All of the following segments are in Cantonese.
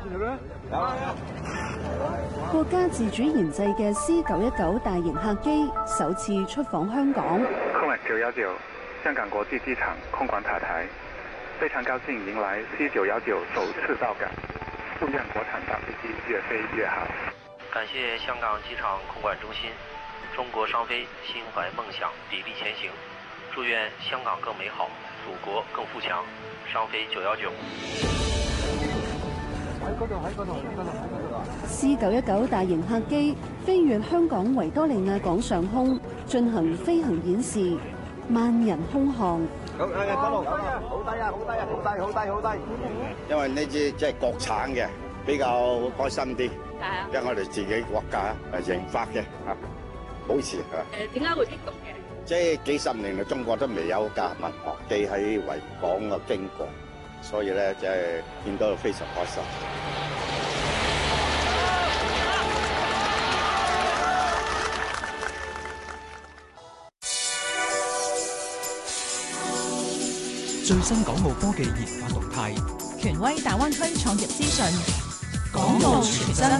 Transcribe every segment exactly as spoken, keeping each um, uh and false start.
國家自主研製嘅 C 九一九大型客機首次出訪香港。 空運九一九香港國際機場空管塔台，非常高興迎來 C 九一九首次到港，祝願國產大飛機越飛越好。 感謝香港機場空管中心，中國商飛心懷夢想，砥礪前行。祝願香港更美好，祖國更富強。商飛九一九。 C 九一九大型客機飛越香港維多利亞港上空，進行飛行演示，萬人空巷。 好，好低啊，好低啊，好低，好低，好低。因為呢支即係國產嘅，比較開心啲。 係啊。 因為我哋自己國家係研發嘅，嚇，保持嚇。 誒點解會激動嘅？ 即係幾十年嚟，中國都未有架民航機喺維港嘅經過，所以咧即係見到非常開心。 最新港澳科技研發動態， 權威大灣區創業資訊， 港澳傳真。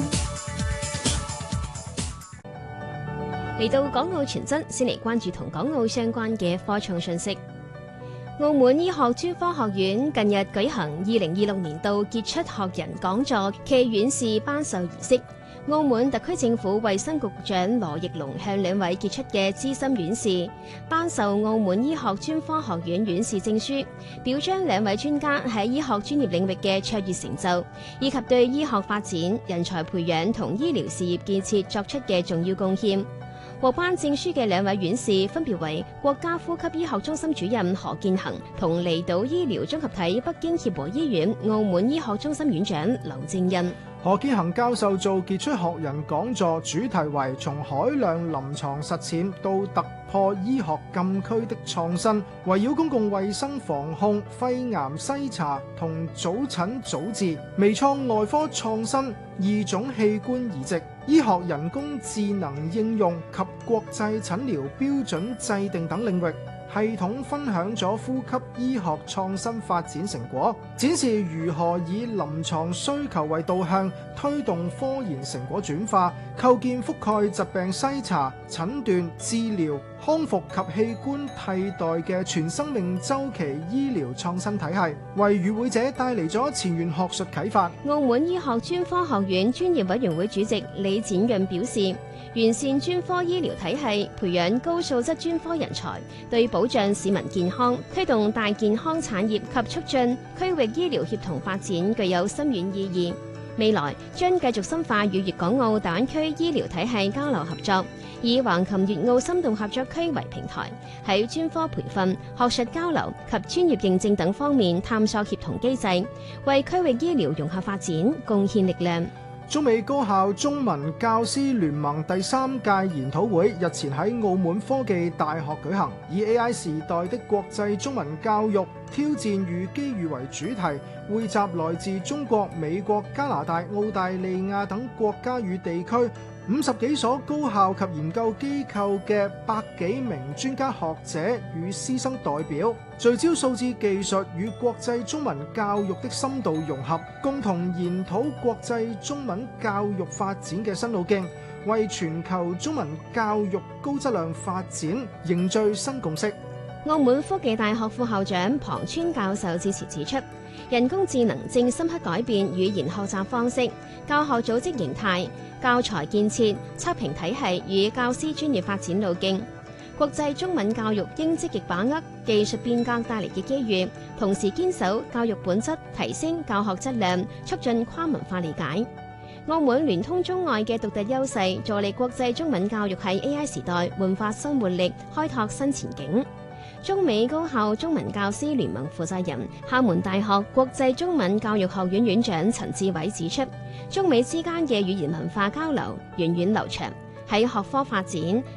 嚟到港澳傳真，先嚟關注同港澳相關嘅科創信息。澳門醫學專科學院近日舉行二零二六年度傑出學人講座暨院士頒授儀式。澳門特區政府衛生局局長羅奕龍向兩位傑出嘅資深院士頒授澳門醫學專科學院院士證書，表彰兩位專家喺醫學專業領域嘅卓越成就，以及對醫學發展、人才培養同醫療事業建設作出嘅重要貢獻。獲頒證書嘅兩位院士分別為國家呼吸醫學中心主任何建恒同離島醫療綜合體北京協和醫院澳門醫學中心院長劉正印。 何建恒教授做傑出學人講座，主題為從海量臨床實踐到突破醫學禁區的創新，圍繞公共衛生防控、肺癌篩查同早診早治、微創外科創新、異種器官移植、醫學人工智能應用及國際診療標準制定等領域，系統分享咗呼吸醫學創新發展成果，展示如何以臨床需求為導向，推動科研成果轉化，構建覆蓋疾病篩查、診斷、治療、康復及器官替代嘅全生命週期醫療創新體系，為與會者帶嚟咗前沿學術啟發。 澳門醫學專科學院專業委員會主席李展潤表示，完善專科醫療體系，培養高素質專科人才，對保障市民健康、推動大健康產業及促進區域醫療協同發展具有深遠意義。未來將繼續深化與粵港澳大灣區醫療體系交流合作，以橫琴粵澳深度合作區為平台，喺專科培訓、學術交流及專業認證等方面探索協同機制，為區域醫療融合發展貢獻力量。 中美高校中文教師聯盟第三屆研討會日前喺澳門科技大學舉行，以 A I 時代的國際中文教育挑戰與機遇為主題，匯集來自中國、美國、加拿大、澳大利亞等國家與地區五十幾所高校及研究機構嘅百幾名專家學者與師生代表，聚焦數字技術與國際中文教育的深度融合，共同研討國際中文教育發展嘅新路徑，為全球中文教育高質量發展凝聚新共識。 澳門科技大學副校長龐川教授致辭指出，人工智能正深刻改變語言學習方式、教學組織形態、教材建設、測評體系與教師專業發展路徑。國際中文教育應積極把握技術變革帶嚟嘅機遇，同時堅守教育本質，提升教學質量，促進跨文化理解。澳門聯通中外嘅獨特優勢，助力國際中文教育喺 A I 時代煥發新活力，開拓新前景。中美高校中文教師聯盟負責人、廈門大學國際中文教育學院院長陳志偉指出，中美之間嘅語言文化交流源遠流長，喺學科發展、